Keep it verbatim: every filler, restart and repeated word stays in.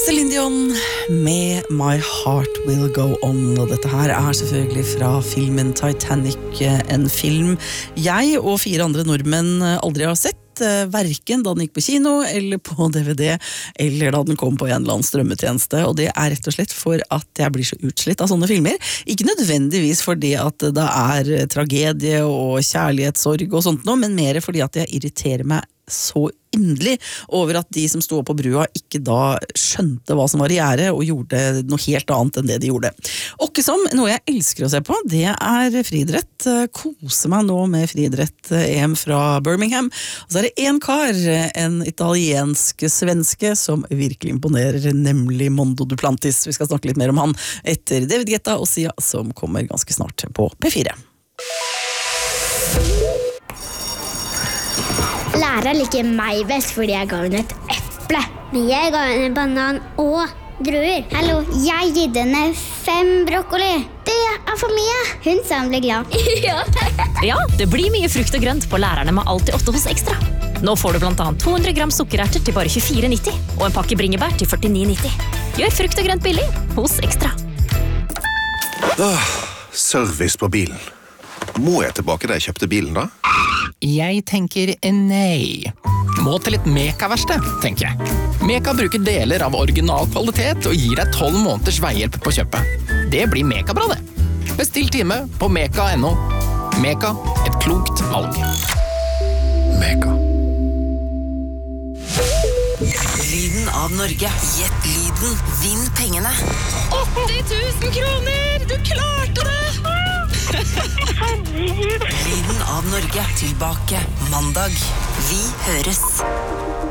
Celine Dion med My Heart Will Go On, og dette her er selvfølgelig fra filmen Titanic, en film jeg og fire andre nordmenn aldri har sett, hverken da den gikk på kino eller på D V D, eller da den kom på en eller annen strømmetjeneste, og det er rett og slett for at jeg blir så utslitt av sånne filmer, ikke nødvendigvis fordi at det er tragedie og kjærlighetssorg og sånt noe, men mer fordi at jeg irriterer meg så inderlig over at de som stod på brua ikke da skjønte hva som var i gjære og gjorde noe helt annet enn det de gjorde. Og som noe jeg elsker å se på, det er friidrett. Koser meg nå med friidrett-E M fra Birmingham. Og så er det en kar, en italiensk svenske, som virkelig imponerer, nemlig Mondo Duplantis. Vi skal snakke litt mer om han etter David Guetta og Sia, som kommer ganske snart på P fire. Læreren liker meg best fordi jeg ga henne et eple. Men jeg ga henne en banan og druer. Hallo, jeg gitt henne fem brokkoli. Det er for mye. Hun sa hun ble glad. Ja. Ja, det blir mye frukt og grønt på lærerne med alt i åtte hos Ekstra. Nå får du blant annet to hundre gram sukkererter til bare tjuefire nitti og en pakke bringebær til førtini nitti. Gjør frukt og grønt billig hos Ekstra. Åh, service på bilen. Må jeg tilbake da jeg kjøpte bilen da? Jeg tenker nei. Må til et Meka-verksted, tenker jeg. Meka bruker deler av original kvalitet og gir deg tolv måneders veihjelp på kjøpet. Det blir Meka-bra det. Bestill time på meka punktum no. Meka, et klokt valg. Meka. Lyden av Norge. Gjett lyden. Vinn pengene. åtti tusen kroner! Du klarte det! Lyden av Norge. Tilbake mandag. Vi høres.